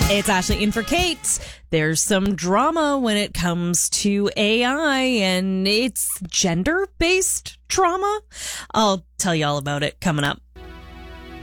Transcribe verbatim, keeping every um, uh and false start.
It's Ashley in for Kate. There's some drama when it comes to A I, and it's gender-based drama. I'll tell you all about it coming up.